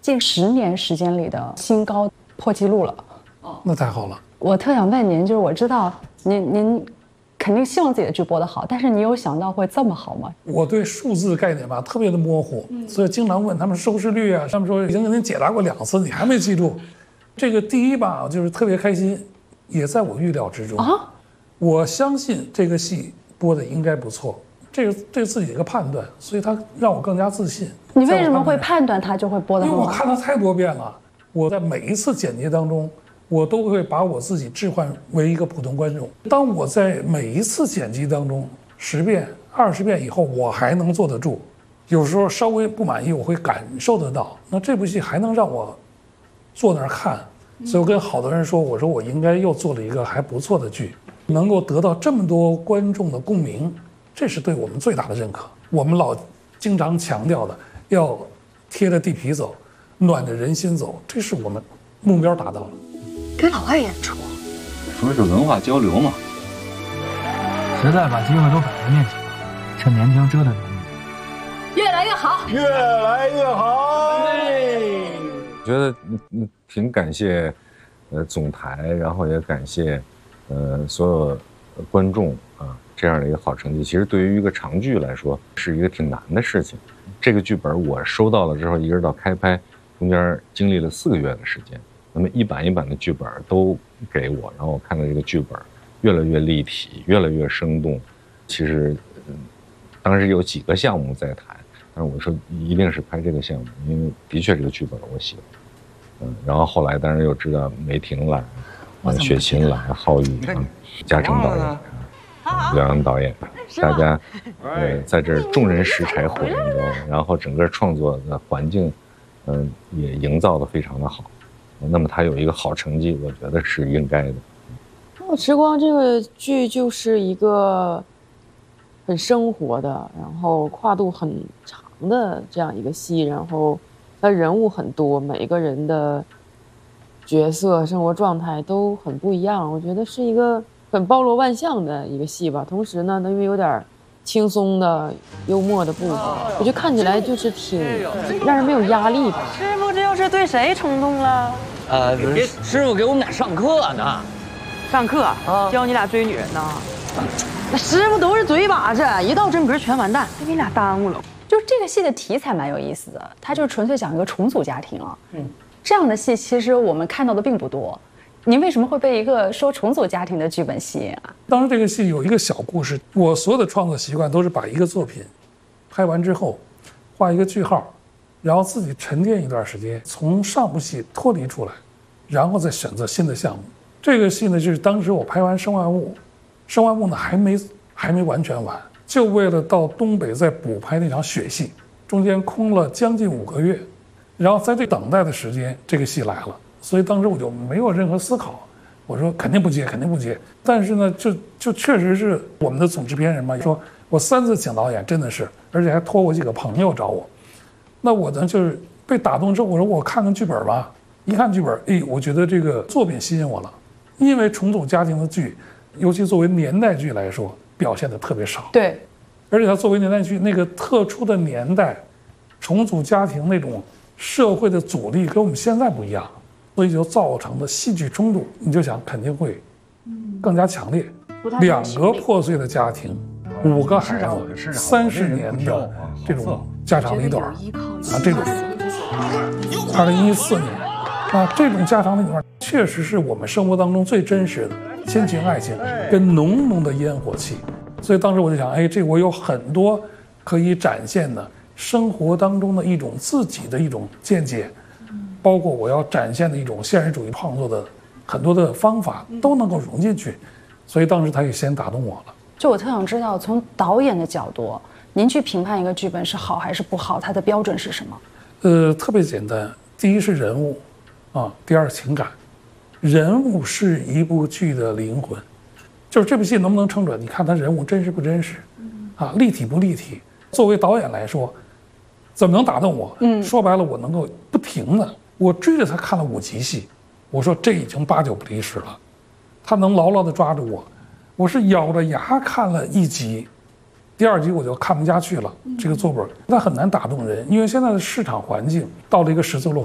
近10年时间里的新高，破纪录了。 那太好了。 我特想问您，就是我知道您肯定希望自己的剧播得好，但是你有想到会这么好吗？ 我对数字概念吧特别的模糊，所以经常问他们收视率啊，他们说已经给您解答过2次，你还没记住。这个第一吧，就是特别开心，也在我预料之中啊。我相信这个戏播的应该不错，这是对自己的一个判断，所以它让我更加自信。 你为什么会判断它就会播得好？ 因为我看了太多遍了，我在每一次剪辑当中，我都会把我自己置换为一个普通观众。当我在每一次剪辑当中10遍、20遍以后，我还能坐得住，有时候稍微不满意，我会感受得到。那这部戏还能让我坐那儿看，所以我跟好多人说，我说我应该又做了一个还不错的剧，能够得到这么多观众的共鸣，这是对我们最大的认可。我们老经常强调的，要贴着地皮走，暖着人心走，这是我们目标达到了。 给老外演出， 说是文化交流嘛。 时代把机会都摆在面前了，趁年轻折腾点。 越来越好， 越来越好。 我觉得挺感谢总台，然后也感谢所有观众啊，这样的一个好成绩。其实对于一个长剧来说是一个挺难的事情。这个剧本我收到了之后，一直到开拍，中间经历了4个月的时间。那么一版一版的剧本都给我，然后我看到这个剧本越来越立体，越来越生动。其实当时有几个项目在谈，但是我说一定是拍这个项目，因为的确这个剧本我喜欢。然后后来当然又知道梅婷来，雪琴来，浩宇啊，嘉诚导演，梁阳导演，大家在这众人拾柴火焰中，然后整个创作的环境，也营造得非常的好。那么他有一个好成绩，我觉得是应该的。 时光这个剧就是一个很生活的，然后跨度很长的这样一个戏，然后它人物很多，每个人的角色、生活状态都很不一样。我觉得是一个很包罗万象的一个戏吧。同时呢，因为有点轻松的、幽默的部分，我觉得看起来就是挺让人没有压力吧。 师傅这又是对谁冲动了？ 师傅给我们俩上课呢。 上课教你俩追女人呢？那师傅都是嘴把子，一到真格全完蛋，被你俩耽误了。 就这个戏的题材蛮有意思的，它就纯粹讲一个重组家庭啊。这样的戏其实我们看到的并不多。您为什么会被一个说重组家庭的剧本吸引啊？ 当时这个戏有一个小故事，我所有的创作习惯都是把一个作品拍完之后画一个句号，然后自己沉淀一段时间，从上部戏脱离出来，然后再选择新的项目。这个戏呢，就是当时我拍完《生万物》，《生万物》呢还没完全完，就为了到东北再补拍那场雪戏，中间空了将近5个月，然后在这等待的时间，这个戏来了，所以当时我就没有任何思考，我说肯定不接，肯定不接。但是呢，就确实是我们的总制片人嘛，说我3次请导演，真的是，而且还托我几个朋友找我。那我呢就是被打动之后，我说我看看剧本吧。一看剧本，我觉得这个作品吸引我了，因为重组家庭的剧，尤其作为年代剧来说，表现的特别少。 对， 而且它作为年代剧，那个特殊的年代，重组家庭那种社会的阻力跟我们现在不一样，所以就造成的戏剧冲突，你就想肯定会更加强烈。2个破碎的家庭，5个孩子，30年的这种家长里短啊，这种2014年啊，这种家长里短确实是我们生活当中最真实的亲情、爱情跟浓浓的烟火气。所以当时我就想，这我有很多可以展现的生活当中的一种自己的一种见解，包括我要展现的一种现实主义创作的很多的方法都能够融进去。所以当时他也先打动我了。 就我特想知道，从导演的角度，您去评判一个剧本是好还是不好，它的标准是什么？ 特别简单，第一是人物，第二情感。人物是一部剧的灵魂，就是这部戏能不能撑准，你看他人物真实不真实，立体不立体。作为导演来说，怎么能打动我？说白了，我能够不停的，我追着他看了5集戏，我说这已经8、9不离10了，他能牢牢的抓住我。我是咬着牙看了1集，第2集我就看不下去了。这个作本它很难打动人，因为现在的市场环境到了一个十字路口。